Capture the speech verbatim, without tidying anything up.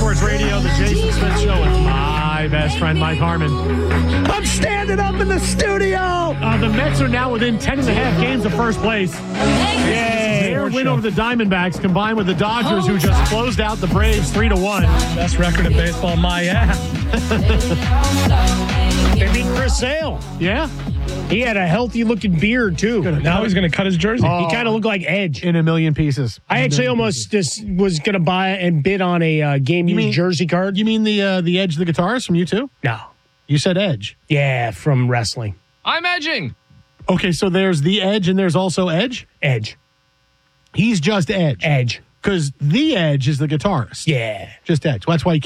Sports Radio, the Jason Smith Show with my best friend, Mike Harmon. I'm standing up in the studio. Uh, the Mets are now within ten and a half games of first place. Yay. Their win over the Diamondbacks combined with the Dodgers, who just closed out the Braves three to one. Best record in baseball, my ass. They beat Chris Sale. Yeah? He had a healthy-looking beard, too. Now he's going to cut his jersey. He kind of looked like Edge. In a million pieces. I actually almost just was going to buy and bid on a uh, game-used mean- jersey card. You mean the uh, the Edge, the guitarist from U two? No. You said Edge. Yeah, from wrestling. I'm edging. Okay, so there's the Edge and there's also Edge? Edge. He's just Edge. Edge. Because the Edge is the guitarist. Yeah. Just Edge. That's why he